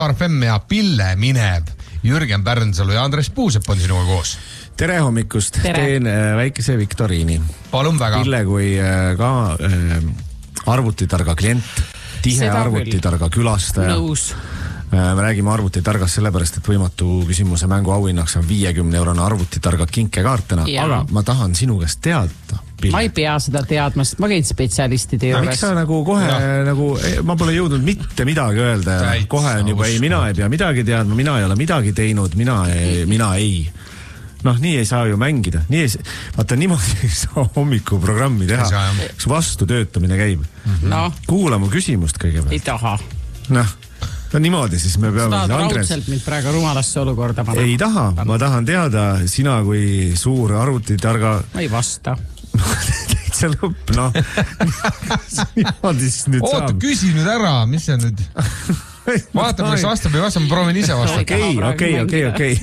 FM ja Pille Minev. Jürgen Pärnsalu ja Andres Puusepp on sinuga koos. Tere hommikust. Teen väikese viktoriini. Palun väga. Pille kui ka arvutitarga klient, tihe arvutitarga külastaja. Nõus. Me räägime arvutitargast sellepärast, et võimatu küsimuse mängu auhinnaks on 50-eurone arvutitarga kinkekaartena, aga ma tahan sinu käest teada. Pille. Ma ei pea seda teadma, sest ma käin spetsialistide juures. Miks sa nagu kohe, ma pole jõudnud mitte midagi öelda ja kohe on juba mina ei pea midagi teadma, mina ei ole midagi teinud, mina ei. Noh, nii ei saa ju mängida. Vaata, niimoodi ei saa hommikuprogrammi teha. Kas vastu töötamine käib? Kuula mu küsimust kõigepealt. Ei taha. No niimoodi siis me peame... Sa tahad raudselt mind praegu rumalasse olukorda panna? Ei taha, ma tahan teada sina kui suur arvutitarga... Ma ei vasta. Täitsa lõpp, noh. Niimoodi siis nüüd saab. Oota, küsi nüüd ära, mis see nüüd... Vaata, kuidas vastab või vastab, ma proovin ise vastata. Okei.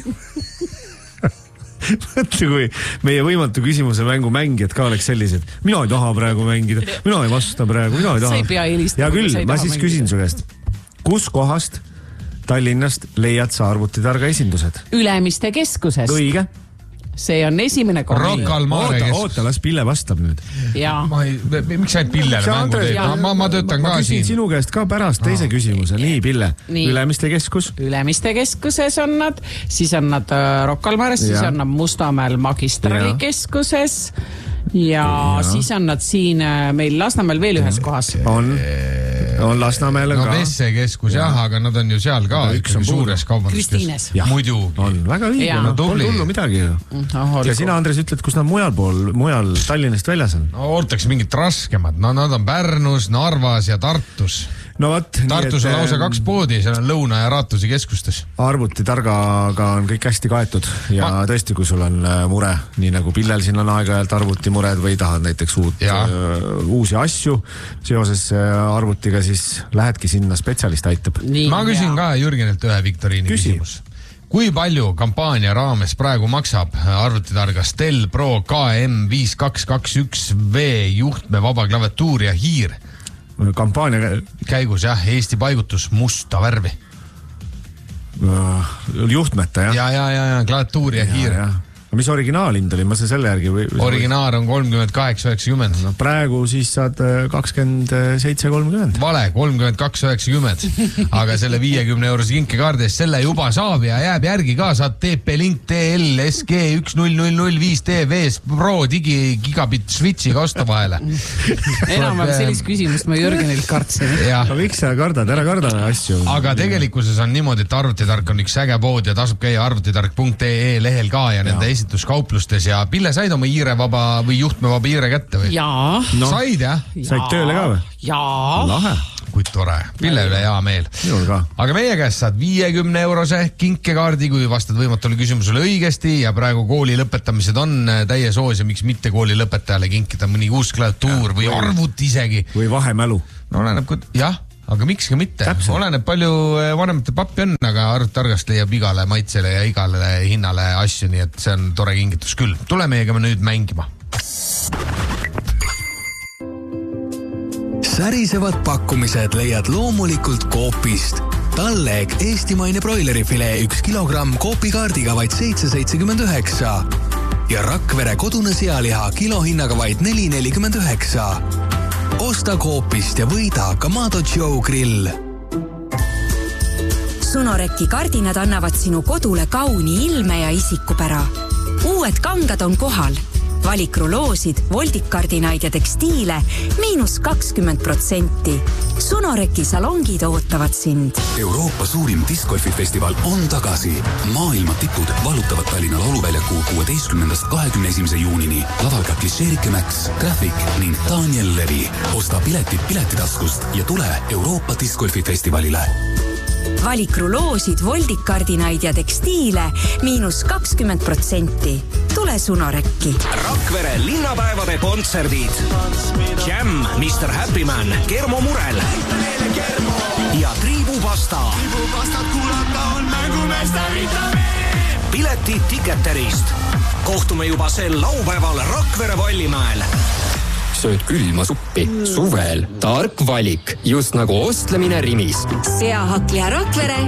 Mõtle, kui meie võimatu küsimuse mängu mängijad ka oleks sellised. Mina ei taha praegu mängida, mina ei vasta praegu, mina ei taha. Sa ei pea eelistama. Ja küll, ma siis küsin su käest. Kus kohast Tallinnast leiad sa arvutitarga esindused? Ülemiste keskusest. Õige. See on esimene koht. Rocca al Mare keskus. Oota, las Pille vastab nüüd. Miks sa ainult Pillele mängu teed? Ma töötan ka siin. Ma küsin sinu käest ka pärast teise küsimuse. Nii, Pille. Ülemiste keskus. Ülemiste keskuses on nad, siis on nad Rocca al Mares, siis on nad Mustamäel Magistrali keskuses ja siis on nad siin meil Lasnamäel veel ühes kohas. On Lasnamäel ka. No Vesse keskus, aga nad on ju seal ka. Üks on suures kaubanduskeskus. Muidugi. On väga õige, on hullu midagi. Ja sina, Andres, ütled, kus nad mujal Tallinnast väljas on? Ootaks mingit raskemat. Nad on Pärnus, Narvas ja Tartus. Tartus on lausa 2 poodi, seal on Lõuna ja Raatusi keskustes. Arvutitargaga on kõik hästi kaetud ja tõesti, kui sul on mure, nii nagu Pillel siin on aeg-ajalt arvutimured või tahad näiteks uusi asju seoses arvutiga, siis lähedki sinna, spetsialist aitab. Ma küsin ka Jürgenilt ühe viktoriini küsimus. Kui palju kampaania raames praegu maksab arvutitargas Dell Pro KM5221V juhtme vaba klaviatuur ja hiir? Kampaania käigus, Eesti paigutus musta värvi. Juhtmete, jah? Ja, klaviatuur ja hiir. Mis originaalhind oli? Ma see selle järgi Originaal on 38,90. No praegu siis saad 27,30. Vale, 32,90. Aga selle 50-eurose kinkekaardist selle juba saab ja jääb järgi ka. Saad TP-Link TL SG 10005TVS Pro digi gigabit switchiga osta vahele. Enam sellist küsimust ma Jürgenilt kartsin. No miks sa kardad? Ära karda asju. Aga tegelikkuses on niimoodi, et arvutitark on üks äge pood ja tasub käia arvutitark.ee lehel ka ja nende esituskauplustes ja Pille, said oma hiirevaba või juhtmevaba hiire kätte või? Jaa. Said, jah? Said tööle ka või? Jaa. Lahe. Kui tore. Pille üle hea meel. Minul ka. Aga meie käest saad 50-eurose kinkekaardi, kui vastad võimatule küsimusele õigesti ja praegu kooli lõpetamised on täies hoos ja miks mitte kooli lõpetajale kinkida mõni uus klaviatuur või arvuti isegi. Või vahemälu. No oleneb, aga miks ka mitte? Oleneb palju vanemate pappi on, aga arvutitargast leiab igale maitsele ja igale hinnale asju, nii et see on tore kingitus küll. Tule meiega nüüd mängima. Särisevad pakkumised leiad loomulikult Coopist. Talleg eestimaine broilerifilee 1 kilogramm Coopikaardiga vaid 7,79 ja Rakvere kodune sealiha kilohinnaga vaid 4,49. Osta Coopist ja võida Kamado Joe grill. Sunoreki kardinad annavad sinu kodule kauni ilme ja isikupära. Uued kangad on kohal. Valikruloosid, voldikkardinaid ja tekstiile -20%. Sunoreki salongid ootavad sind. Euroopa suurim discgolfifestival on tagasi. Maailma tipud valutavad Tallinna lauluväljaku 16.–21. juunini. Laval ka Klišeerike Max, Traffic ning Daniel Levi. Osta piletid piletitaskust ja tule Euroopa discgolfifestivalile. Valikruloosid, voldikkardinaid ja tekstiile -20%. Tule Sunorekki. Rakvere linnapäevade kontserdid. Jam, Mr. Happy Man, Kermo Murel ja Triibupasta. Piletid Ticketerist. Kohtume juba sel laupäeval Rakvere Vallimäel. sööd külma suppi. Suvel tark valik, just nagu ostlemine Rimis. Seahakleja Rakvere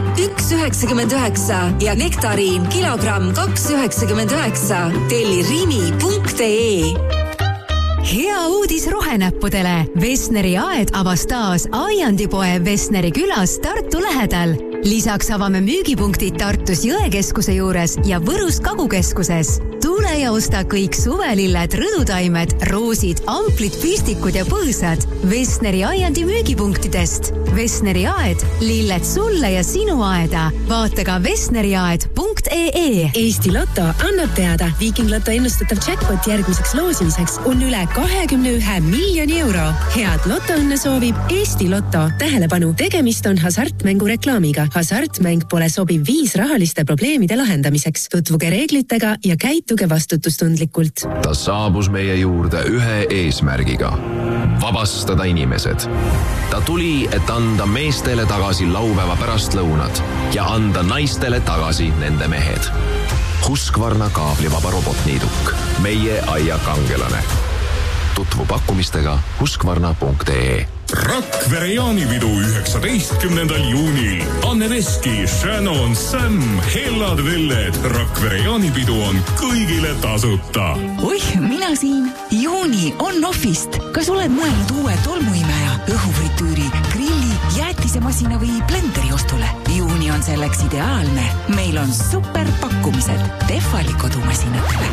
1,99 ja nektariin kilogramm 2,99. Telli rimi.ee. Hea uudis rohenäppudele. Vesneri aed avas taas Aiandipoe Vesneri külas Tartu lähedal. Lisaks avame müügipunktid Tartus Jõekeskuse juures ja Võrus Kagukeskuses. Tule ja osta kõik suvelilled, rõdutaimed, roosid, amplid, püstikud ja põõsad Vesneri Aiandi müügipunktidest. Vesneri aed, lilled sulle ja sinu aeda. Vaata ka vesneriaed.ee. Eesti Lotto annab teada, Viiking Lotto ennustatav jackpot järgmiseks loosimiseks on üle 21 miljoni euro. Head lotoõnne soovib Eesti Lotto. Tähelepanu, tegemist on hasartmängu reklaamiga. Hasartmäng pole sobiv viis rahaliste probleemide lahendamiseks. Tutvuge reeglitega ja käituge vastutustundlikult. Ta saabus meie juurde ühe eesmärgiga. Vabastada inimesed. Ta tuli, et anda meestele tagasi laupäeva pärastlõunad ja anda naistele tagasi nende mehed. Husqvarna kaablivaba robotniiduk. Meie aia kangelane. Tutvu pakkumistega husqvarna.ee. Rakvere jaanipidu 19. juunil. Anne Veski, Shannon, Sam, Hellad Velled. Rakvere jaanipidu on kõigile tasuta. Oih, mina siin. Juuni on offist. Kas oled mõelnud uue tolmuimeja, õhufritüüri, grilli, jäätisemasina või blenderi ostule? Juuni on selleks ideaalne. Meil on super pakkumised Tehvali kodumasinatele.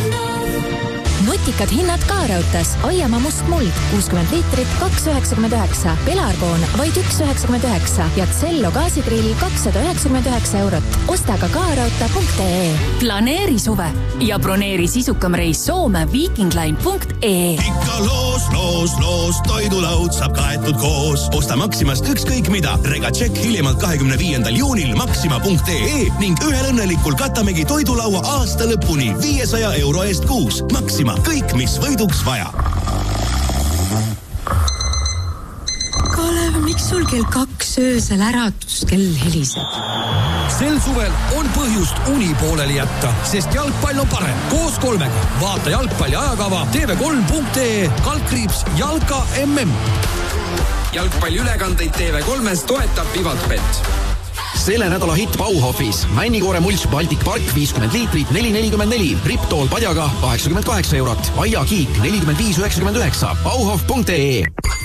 Nutikad hinnad K-Raudtees. Aiamaa mustmuld 60 liitrit 2,99. Pelargoon vaid 1,99 ja Zello gaasitrill 299 eurot. Osta ka K-Raudtee.ee. Planeeri suve ja broneeri sisukam reis Soome vikingline.ee. Ikka loos, toidulaud saab kaetud koos. Osta Maximast ükskõik mida. Rega tšekk hiljemalt 25. juunil Maxima.ee ning ühel õnnelikul katamegi toidulaua aasta lõpuni 500 euro eest kuus. Maxima. Kõik, mis võiduks vaja. Kalev, miks sul kell 2 öösel äratuskell heliseb? Sel suvel on põhjust uni pooleli jätta, sest jalgpall on parem. Koos kolmega. Vaata jalgpalli ajakava tv3.ee /Jalka MM. Jalgpalliülekandeid TV3-s toetab Vivatbet. Selle nädala hitt Bauhofis. Männikoore mulch Baltic Park 50 liitrit 4,44. Riptool padjaga 88 eurot. Aiakiik 45,99. Bauhof.ee.